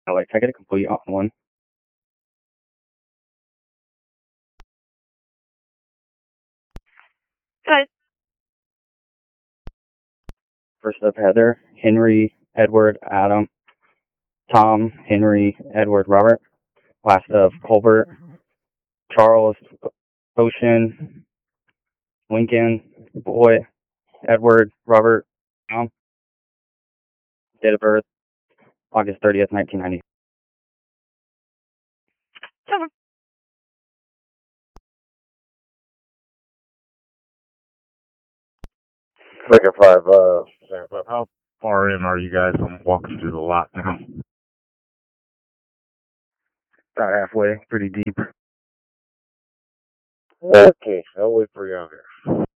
Alex, I get a complete on one. Good. First up, Heather, Henry, Edward, Adam, Tom, Henry, Edward, Robert. Last of Colbert, Charles, Ocean, Lincoln, Boy, Edward, Robert, Tom. Date of birth, August 30th, 1990. Seven. Figure 5, how far in are you guys? I'm walking through the lot now. About halfway, pretty deep. Okay, I'll wait for you out here.